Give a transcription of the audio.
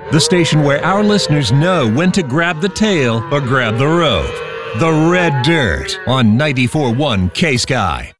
The station where our listeners know when to grab the tail or grab the rope. The Red Dirt on 94.1 K-Sky.